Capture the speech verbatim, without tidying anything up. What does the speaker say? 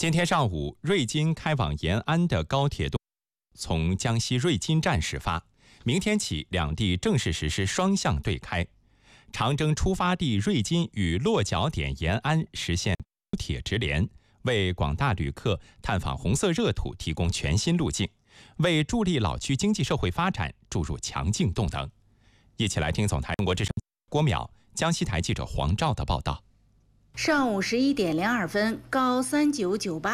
今天上午，瑞金开往延安的高铁动从江西瑞金站始发，明天起两地正式实施双向对开。长征出发地瑞金与落脚点延安实现高铁直连，为广大旅客探访红色热土提供全新路径，为助力老区经济社会发展注入强劲动能。一起来听总台中国之声郭淼、江西台记者黄照的报道。 上午十一点零二分，高三九九八